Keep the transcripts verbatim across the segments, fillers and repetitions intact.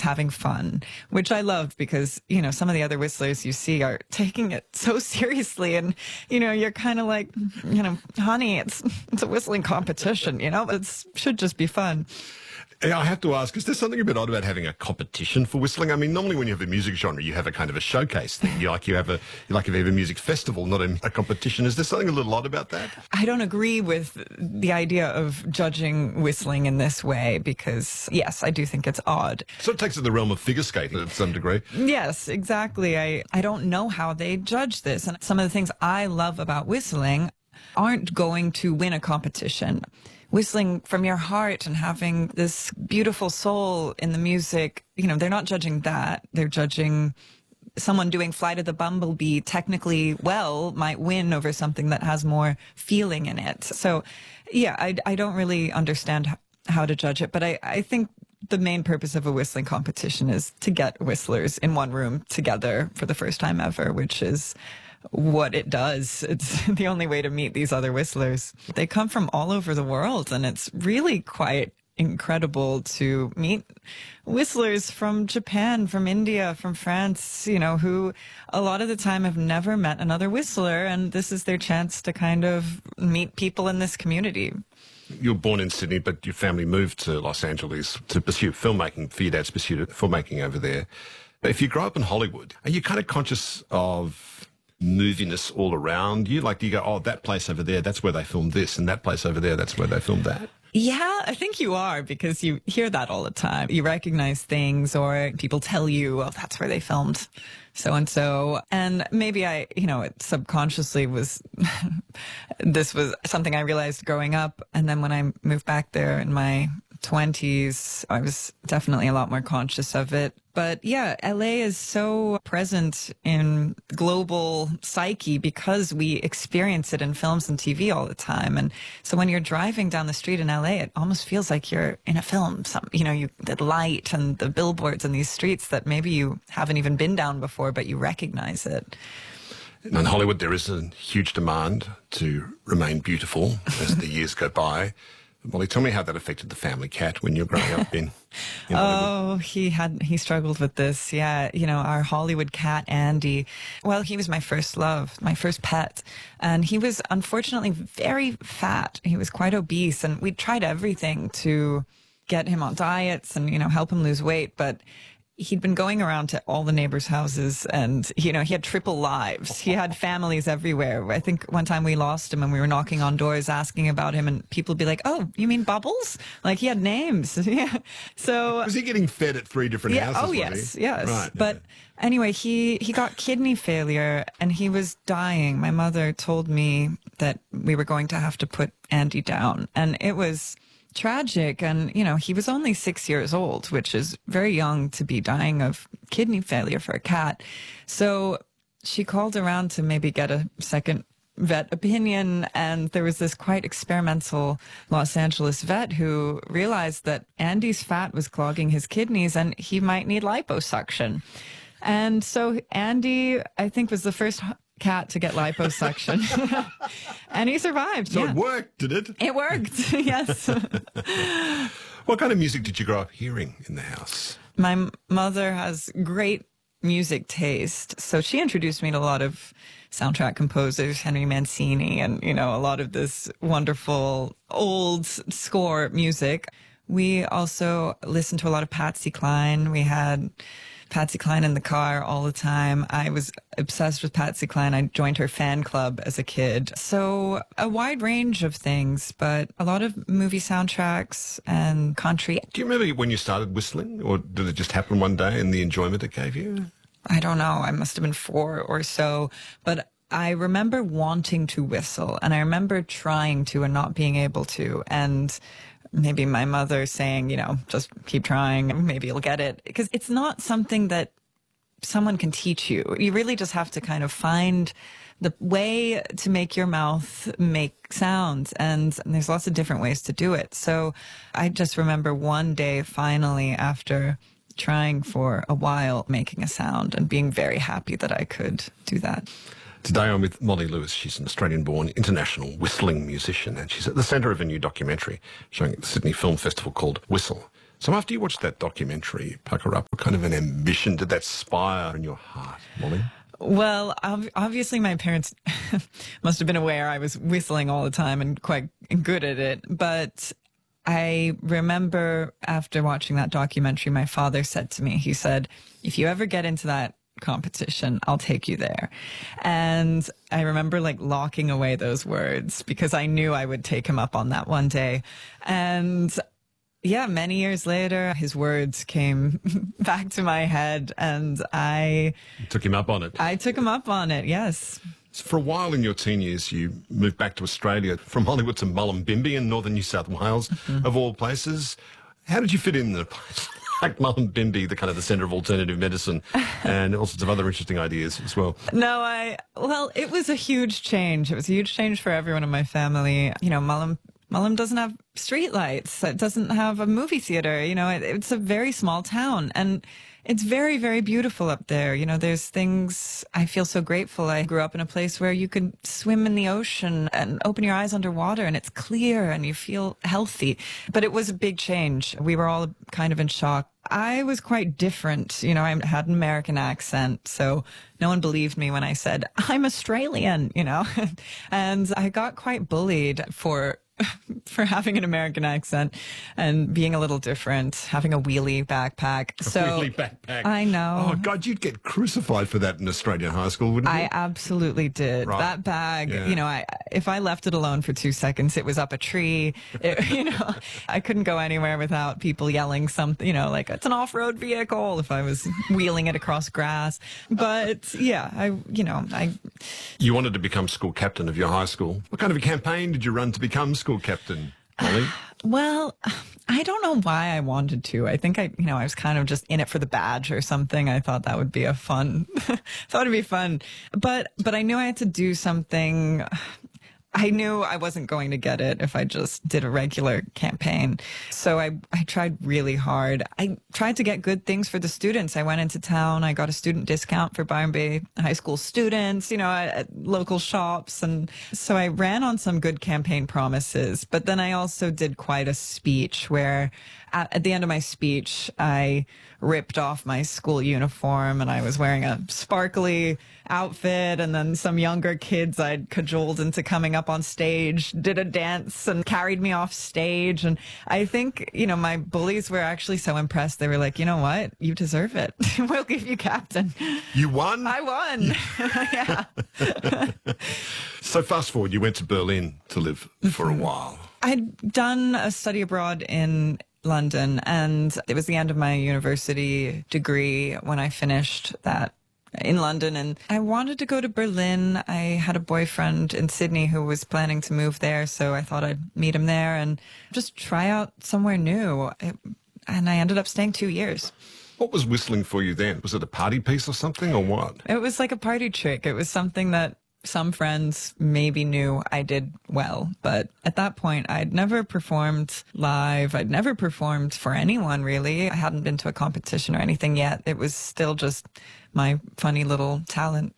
he's having fun, which I loved because, you know, some of the other whistlers you see are taking it so seriously. And, you know, you're kind of like, you know, honey, it's, it's a whistling competition, you know, it should just be fun. I have to ask, is there something a bit odd about having a competition for whistling? I mean, normally when you have a music genre, you have a kind of a showcase thing. You like you have a you like if you have a music festival, not a, a competition. Is there something a little odd about that? I don't agree with the idea of judging whistling in this way because, yes, I do think it's odd. So it takes it to the realm of figure skating to some degree. Yes, exactly. I, I don't know how they judge this. And some of the things I love about whistling aren't going to win a competition. Whistling from your heart and having this beautiful soul in the music, you know, they're not judging that. They're judging someone doing Flight of the Bumblebee technically well might win over something that has more feeling in it. So, yeah, I, I don't really understand how to judge it, but I, I think the main purpose of a whistling competition is to get whistlers in one room together for the first time ever, which is what it does. It's the only way to meet these other whistlers. They come from all over the world, and it's really quite incredible to meet whistlers from Japan, from India, from France, you know, who a lot of the time have never met another whistler, and this is their chance to kind of meet people in this community. You were born in Sydney, but your family moved to Los Angeles to pursue filmmaking, for your dad's pursuit of filmmaking over there. If you grow up in Hollywood, are you kind of conscious of moviness all around you? Like, do you go, oh, that place over there, that's where they filmed this, and that place over there, that's where they filmed that? Yeah, I think you are, because you hear that all the time. You recognize things, or people tell you, oh, that's where they filmed so-and-so. And maybe I, you know, it subconsciously was, this was something I realized growing up. And then when I moved back there in my twenties, I was definitely a lot more conscious of it. But yeah, L A is so present in global psyche because we experience it in films and T V all the time. And so when you're driving down the street in L A, it almost feels like you're in a film. Some, you know, you, the light and the billboards and these streets that maybe you haven't even been down before, but you recognize it. In Hollywood, there is a huge demand to remain beautiful as the years go by. Molly, tell me how that affected the family cat when you were growing up in, in Oh, he had, he struggled with this. Yeah. You know, our Hollywood cat, Andy, well, he was my first love, my first pet. And he was unfortunately very fat. He was quite obese, and we tried everything to get him on diets and, you know, help him lose weight. But he'd been going around to all the neighbors' houses, and, you know, he had triple lives. He had families everywhere. I think one time we lost him and we were knocking on doors asking about him, and people would be like, oh, you mean Bubbles? Like, he had names. Yeah. So was he getting fed at three different yeah, houses? Oh, yes, he? yes. Right. But anyway, he, he got kidney failure and he was dying. My mother told me that we were going to have to put Andy down, and it was tragic. And, you know, he was only six years old, which is very young to be dying of kidney failure for a cat. So she called around to maybe get a second vet opinion. And there was this quite experimental Los Angeles vet who realized that Andy's fat was clogging his kidneys and he might need liposuction. And so Andy, I think, was the first cat to get liposuction. And he survived. So yeah. It worked, did it? It worked, yes. What kind of music did you grow up hearing in the house? My m- mother has great music taste. So she introduced me to a lot of soundtrack composers, Henry Mancini, and, you know, a lot of this wonderful old score music. We also listened to a lot of Patsy Cline. We had Patsy Cline in the car all the time. I was obsessed with Patsy Cline. I joined her fan club as a kid. So a wide range of things, but a lot of movie soundtracks and country. Do you remember when you started whistling, or did it just happen one day and the enjoyment it gave you? I don't know. I must have been four or so, but I remember wanting to whistle, and I remember trying to and not being able to. And maybe my mother saying, you know, just keep trying, maybe you'll get it. Because it's not something that someone can teach you. You really just have to kind of find the way to make your mouth make sounds. And there's lots of different ways to do it. So I just remember one day, finally, after trying for a while, making a sound and being very happy that I could do that. Today I'm with Molly Lewis. She's an Australian-born international whistling musician, and she's at the centre of a new documentary showing at the Sydney Film Festival called Whistle, So after you watched that documentary, Pucker Up, what kind of an ambition did that spire in your heart, Molly? Well, ob- obviously my parents must have been aware I was whistling all the time and quite good at it. But I remember after watching that documentary, my father said to me, he said, if you ever get into that competition, I'll take you there. And I remember like locking away those words because I knew I would take him up on that one day. And yeah, many years later, his words came back to my head and I You took him up on it. I took him up on it. Yes. So for a while in your teen years, you moved back to Australia from Hollywood to Mullumbimby in northern New South Wales, mm-hmm. of all places. How did you fit in the place like Mullumbimby, the kind of the centre of alternative medicine, and all sorts of other interesting ideas as well? No, I, well, it was a huge change. It was a huge change for everyone in my family. You know, Mullum, Mullum doesn't have streetlights. It doesn't have a movie theater. You know, it, it's a very small town. And it's very, very beautiful up there. You know, there's things, I feel so grateful. I grew up in a place where you could swim in the ocean and open your eyes underwater and it's clear and you feel healthy. But it was a big change. We were all kind of in shock. I was quite different. You know, I had an American accent, so no one believed me when I said, I'm Australian, you know, and I got quite bullied for for having an American accent and being a little different, having a wheelie backpack. A so wheelie backpack. I know. Oh, God, you'd get crucified for that in Australian high school, wouldn't you? I absolutely did. Right. That bag, Yeah. you know, I if I left it alone for two seconds, it was up a tree. It, you know, I couldn't go anywhere without people yelling something, you know, like, it's an off-road vehicle if I was wheeling it across grass. But yeah, I, you know, I... You wanted to become school captain of your high school. What kind of a campaign did you run to become school captain, Molly? Well, I don't know why I wanted to. I think I, you know, I was kind of just in it for the badge or something. I thought that would be a fun, thought it'd be fun. But, but I knew I had to do something. I knew I wasn't going to get it if I just did a regular campaign. So I, I tried really hard. I tried to get good things for the students. I went into town. I got a student discount for Byron Bay High School students, you know, at, at local shops. And so I ran on some good campaign promises. But then I also did quite a speech where at, at the end of my speech, I ripped off my school uniform and I was wearing a sparkly outfit, and then some younger kids I'd cajoled into coming up on stage did a dance and carried me off stage. And I think, you know, my bullies were actually so impressed. They were like, you know what? You deserve it. We'll give you captain. You won? I won. Yeah. So fast forward, you went to Berlin to live for a while. I'd done a study abroad in London, and it was the end of my university degree when I finished that in London, and I wanted to go to Berlin. I had a boyfriend in Sydney who was planning to move there, so I thought I'd meet him there and just try out somewhere new. It, and I ended up staying two years. What was whistling for you then? Was it a party piece or something, or what? It was like a party trick. It was something that some friends maybe knew I did well, but at that point I'd never performed live. I'd never performed for anyone really. I hadn't been to a competition or anything yet. It was still just my funny little talent.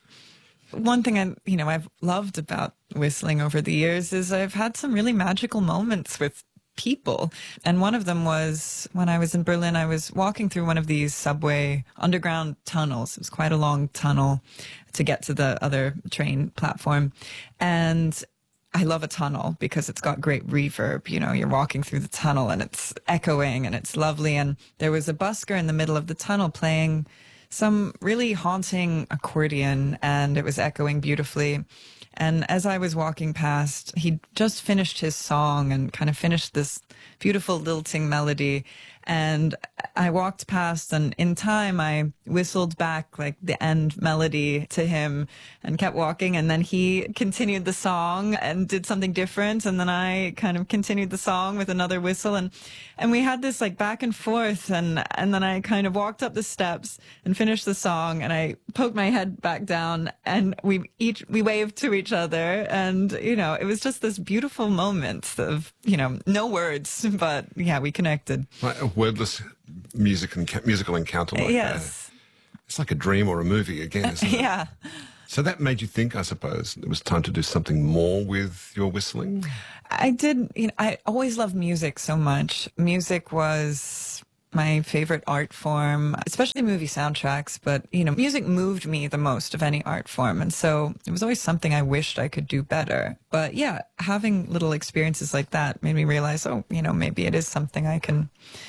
One thing I, you know, I've loved about whistling over the years is I've had some really magical moments with people. And one of them was when I was in Berlin, I was walking through one of these subway underground tunnels. It was quite a long tunnel to get to the other train platform. And I love a tunnel because it's got great reverb. You know, you're walking through the tunnel and it's echoing and it's lovely. And there was a busker in the middle of the tunnel playing some really haunting accordion, and it was echoing beautifully. And as I was walking past, he just finished his song and kind of finished this beautiful lilting melody. And I walked past, and in time I whistled back like the end melody to him and kept walking. And then he continued the song and did something different. And then I kind of continued the song with another whistle. And, and we had this like back and forth. And, and then I kind of walked up the steps and finished the song. And I poked my head back down, and we each, we waved to each other. And, you know, it was just this beautiful moment of, you know, no words, but yeah, we connected. Like a wordless music and musical encounter like yes. that. It's like a dream or a movie again, isn't it? Yeah. So that made you think, I suppose, it was time to do something more with your whistling? I did, you know, I always loved music so much. Music was my favorite art form, especially movie soundtracks. But, you know, music moved me the most of any art form. And so it was always something I wished I could do better. But yeah, having little experiences like that made me realize, oh, you know, maybe it is something I can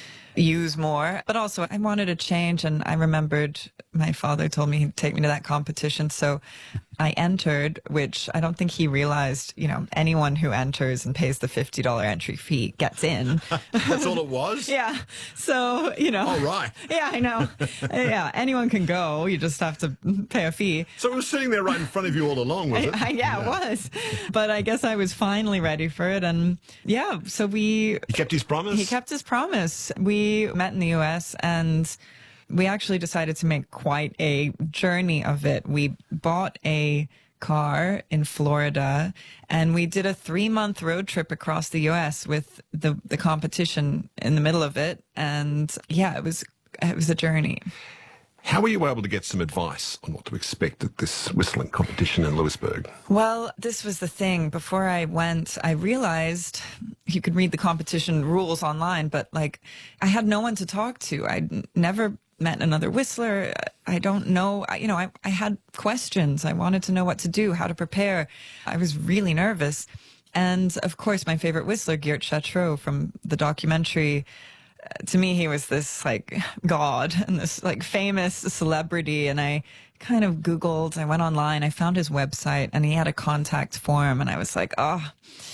use more. But also I wanted to change, and I remembered my father told me he'd take me to that competition. So I entered, which I don't think he realized, you know, anyone who enters and pays the fifty dollars entry fee gets in. That's all it was? Yeah. So, you know. Oh, right. Yeah, I know. Yeah, anyone can go. You just have to pay a fee. So it was sitting there right in front of you all along, was it? I, I, yeah, yeah, it was. But I guess I was finally ready for it. And yeah, so we... He kept his promise? He kept his promise. We met in the U S and we actually decided to make quite a journey of it. We bought a car in Florida and we did a three month road trip across the U S with the, the competition in the middle of it. And yeah, it was, it was a journey. How were you able to get some advice on what to expect at this whistling competition in Lewisburg? Well, this was the thing. Before I went, I realized you could read the competition rules online, but like I had no one to talk to. I'd never met another whistler. I don't know. I, you know, I, I had questions. I wanted to know what to do, how to prepare. I was really nervous. And of course, my favorite whistler, Geert Chatriot from the documentary, to me, he was this like god and this like famous celebrity. And I kind of Googled, I went online, I found his website and he had a contact form. And I was like, oh,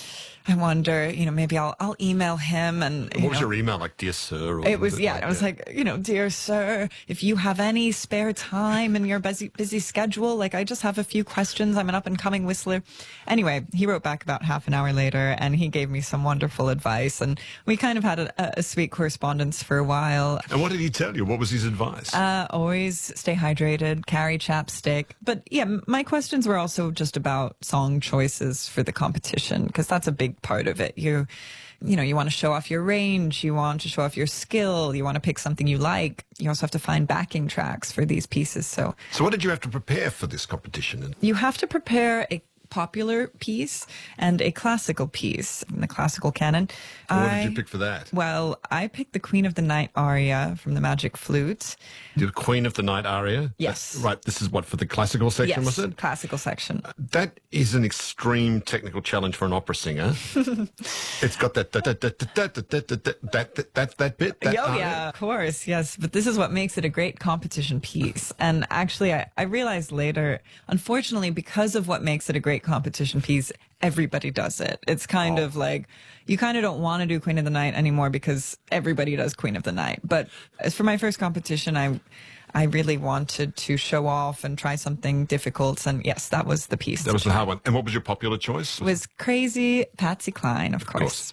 I wonder, you know, maybe I'll, I'll email him. And what was know, your email? Like, dear sir? Or it was, yeah, like I was that? like, you know, dear sir, if you have any spare time in your busy, busy schedule, like I just have a few questions. I'm an up and coming whistler. Anyway, he wrote back about half an hour later and he gave me some wonderful advice. And we kind of had a, a sweet correspondence for a while. And what did he tell you? What was his advice? Uh, always stay hydrated, carry chapstick. But yeah, my questions were also just about song choices for the competition, because that's a big part of it. You, you know, you want to show off your range, you want to show off your skill, you want to pick something you like. You also have to find backing tracks for these pieces. So, so what did you have to prepare for this competition? You have to prepare a popular piece and a classical piece in the classical canon. Well, what I, did you pick for that? Well, I picked the Queen of the Night aria from the Magic Flute. The Queen of the Night aria? Yes. That's, right. This is what, for the classical section, yes, was it? Classical section. Uh, that is an extreme technical challenge for an opera singer. It's got that that that that that that that that that, that bit. That oh aria. yeah, of course, yes. But this is what makes it a great competition piece. And actually, I, I realized later, unfortunately, because of what makes it a great competition piece, everybody does it. It's kind Oh. of like, you kind of don't want to do Queen of the Night anymore because everybody does Queen of the Night. But as for my first competition, I I really wanted to show off and try something difficult. And yes, that was the piece. That was the hard one. And what was your popular choice? It was Crazy Patsy Cline, of course. Of course.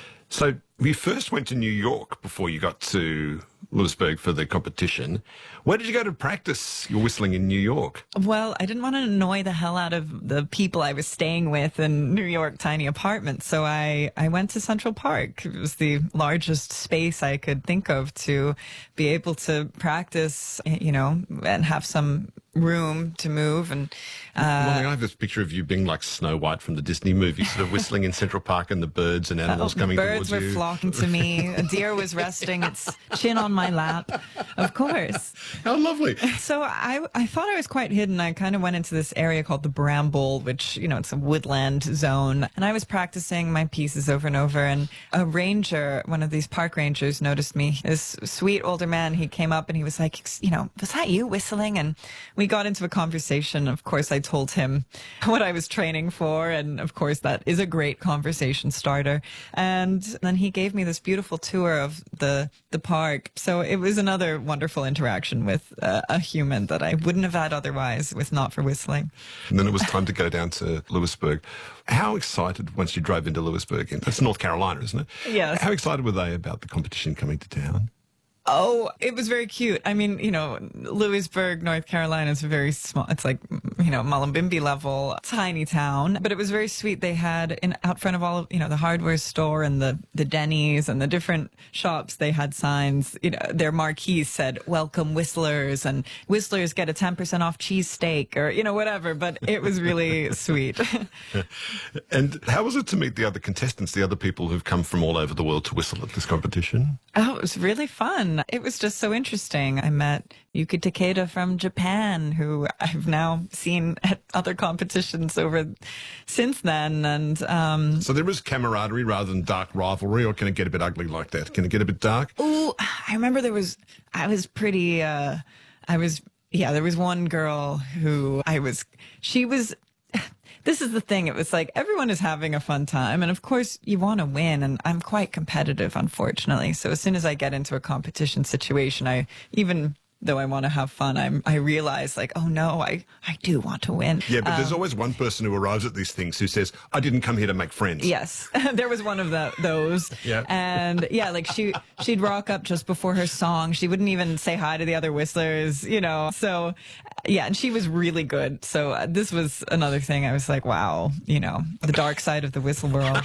So you first went to New York before you got to Lewisburg for the competition. Where did you go to practice your whistling in New York? Well, I didn't want to annoy the hell out of the people I was staying with in New York tiny apartments. So I, I went to Central Park. It was the largest space I could think of to be able to practice, you know, and have some room to move. And uh, Well, I have this picture of you being like Snow White from the Disney movie, sort of whistling in Central Park and the birds and animals oh, coming birds towards were you. flocking to me. A deer was resting its chin on my lap, of course. How lovely. So I, I thought I was quite hidden. I kind of went into this area called the Bramble, which, you know, it's a woodland zone. And I was practicing my pieces over and over. And a ranger, one of these park rangers, noticed me. This sweet older man, he came up and he was like, you know, was that you whistling? And we got into a conversation. Of course, I told him what I was training for. And of course, that is a great conversation starter. And then he gave me this beautiful tour of the, the park. So it was another wonderful interaction with uh, a human that I wouldn't have had otherwise with Not for Whistling. And then it was time to go down to Lewisburg. How excited, once you drove into Lewisburg, in, that's North Carolina, isn't it? Yes. How excited were they about the competition coming to town? Oh, it was very cute. I mean, you know, Lewisburg, North Carolina is very small. It's like you know, Mullumbimby level tiny town. But it was very sweet. They had in out front of all of, you know, the hardware store and the, the Denny's and the different shops, they had signs, you know, their marquees said, welcome Whistlers, and Whistlers get a ten percent off cheesesteak, or, you know, whatever. But it was really sweet. And how was it to meet the other contestants, the other people who've come from all over the world to whistle at this competition? Oh, it was really fun. It was just so interesting. I met Yuki Takeda from Japan, who I've now seen at other competitions over since then. And um, so there is camaraderie rather than dark rivalry, or can it get a bit ugly like that? Can it get a bit dark? Ooh, I remember there was, I was pretty, uh, I was, yeah, there was one girl who I was, she was, this is the thing. It was like everyone is having a fun time. And of course, you want to win. And I'm quite competitive, unfortunately. So as soon as I get into a competition situation, I even though I want to have fun, I'm, I realize like, oh no, I, I do want to win. Yeah, but um, there's always one person who arrives at these things who says, I didn't come here to make friends. Yes, there was one of the, those. Yeah. And yeah, like she, she'd rock up just before her song. She wouldn't even say hi to the other whistlers, you know. So yeah, and she was really good. So uh, this was another thing. I was like, wow, you know, the dark side of the whistle world.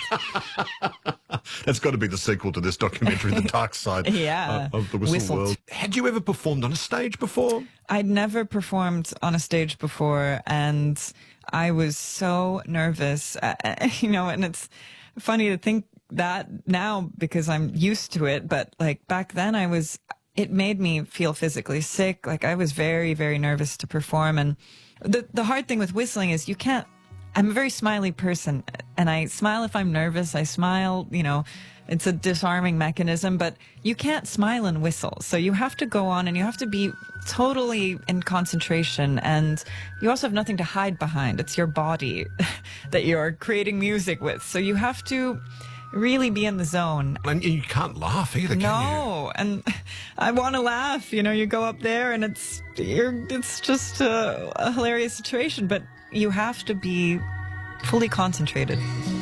That's got to be the sequel to this documentary, The Dark Side yeah. uh, of the Whistle Whistled. World. Had you ever performed on a stage before? I'd never performed on a stage before, and I was so nervous, uh, you know, and it's funny to think that now because I'm used to it, but like back then I was, it made me feel physically sick. Like I was very, very nervous to perform. And the, the hard thing with whistling is you can't, I'm a very smiley person, and I smile if I'm nervous. I smile, you know, it's a disarming mechanism, but you can't smile and whistle. So you have to go on and you have to be totally in concentration, and you also have nothing to hide behind. It's your body that you're creating music with. So you have to really be in the zone. And you can't laugh either, can you? No, and I want to laugh. You know, you go up there and it's you're, it's just a, a hilarious situation, but you have to be fully concentrated.